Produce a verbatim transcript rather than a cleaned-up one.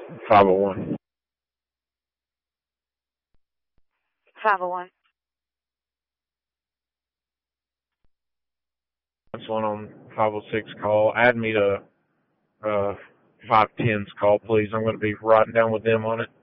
five oh one. five oh one. That's one on five oh six call. Add me to uh, five ten's call, please. I'm going to be writing down with them on it.